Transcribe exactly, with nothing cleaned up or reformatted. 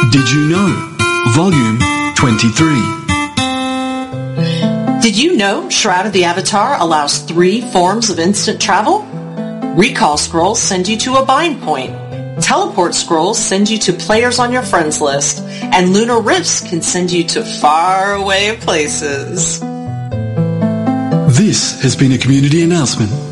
Did You Know? Volume twenty-three. Did you know Shroud of the Avatar allows three forms of instant travel? Recall scrolls send you to a bind point. Teleport scrolls send you to players on your friends list. And lunar rifts can send you to faraway places. This has been a community announcement